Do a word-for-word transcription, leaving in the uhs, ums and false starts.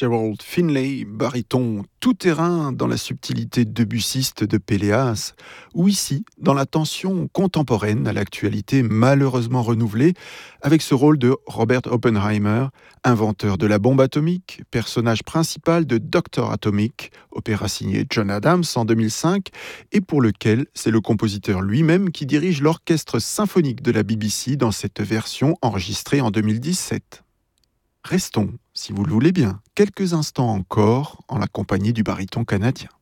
Gerald Finlay, baryton tout-terrain dans la subtilité debussiste de Péléas, ou ici, dans la tension contemporaine à l'actualité malheureusement renouvelée, avec ce rôle de Robert Oppenheimer, inventeur de la bombe atomique, personnage principal de Docteur Atomic, opéra signé John Adams en deux mille cinq, et pour lequel c'est le compositeur lui-même qui dirige l'orchestre symphonique de la B B C dans cette version enregistrée en deux mille dix-sept. Restons, si vous le voulez bien, quelques instants encore en la compagnie du baryton canadien.